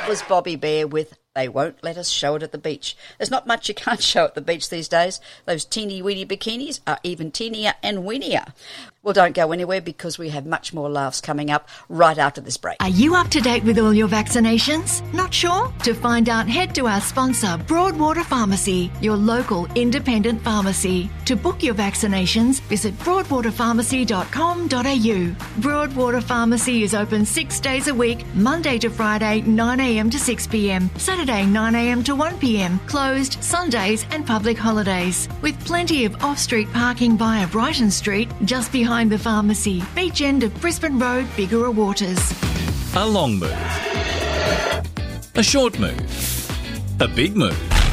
Was Bobby Bear with They Won't Let Us Show It at the Beach. There's not much you can't show at the beach these days. Those teeny-weeny bikinis are even teenier and weenier. Well, don't go anywhere because we have much more laughs coming up right after this break. Are you up to date with all your vaccinations? Not sure? To find out, head to our sponsor, Broadwater Pharmacy, your local independent pharmacy. To book your vaccinations, visit broadwaterpharmacy.com.au. Broadwater Pharmacy is open 6 days a week, Monday to Friday, 9 a.m. to 6 p.m, Saturday 9 a.m. to 1 p.m, closed Sundays and public holidays. With plenty of off-street parking via Brighton Street, just behind the pharmacy, beach end of Brisbane Road, Bigara Waters. A long move. A short move. A big move.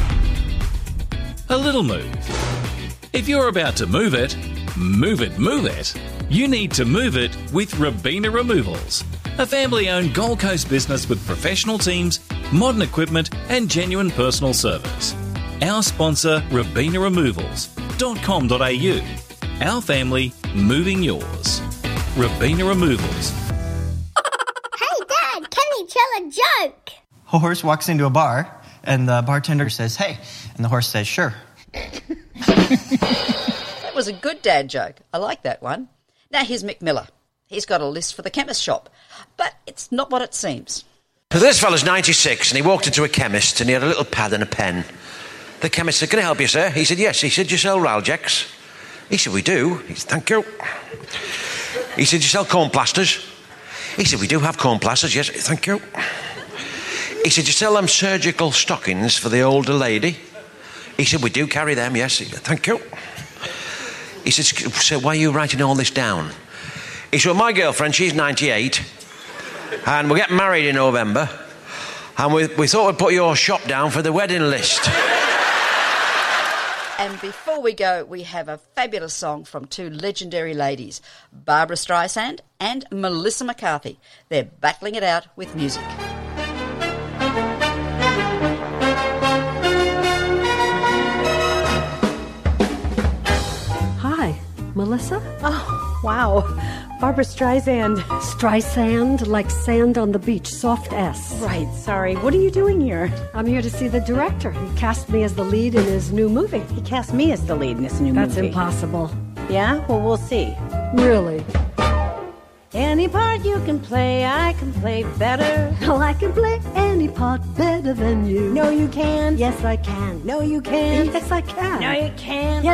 A little move. If you're about to move it, move it, move it. You need to move it with Robina Removals, a family-owned Gold Coast business with professional teams, modern equipment and genuine personal service. Our sponsor, RobinaRemovals.com.au. Our family, moving yours. Robina Removals. Hey, Dad, can you tell a joke? A horse walks into a bar, and the bartender says, "Hey," and the horse says, "Sure." That was a good dad joke. I like that one. Now here's Mick Miller. He's got a list for the chemist shop, but it's not what it seems. So this fella's 96 and he walked into a chemist and he had a little pad and a pen. The chemist said, "Can I help you, sir?" He said, "Yes." He said, "Do you sell Ralgex?" He said, "We do." He said, "Thank you." He said, "Do you sell cone plasters?" He said, "We do have cone plasters, yes." "Thank you." He said, "Do you sell them surgical stockings for the older lady?" He said, "We do carry them, yes." He said, "Thank you." He said, "So why are you writing all this down?" He said, "Well, my girlfriend, she's 98 and we're getting married in November and we thought we'd put your shop down for the wedding list." And before we go, we have a fabulous song from two legendary ladies, Barbara Streisand and Melissa McCarthy. They're battling it out with music. Hi, Melissa? Oh, wow. Barbara Streisand. Streisand, like sand on the beach, soft S. Right, sorry. What are you doing here? I'm here to see the director. He cast me as the lead in his new movie. He cast me as the lead in his new That's movie. That's impossible. Yeah? Well, we'll see. Really? Any part you can play, I can play better. Well, I can play any part better than you. No, you can. Yes, I can. No, you can. Yes, I can. No, you can. Yes.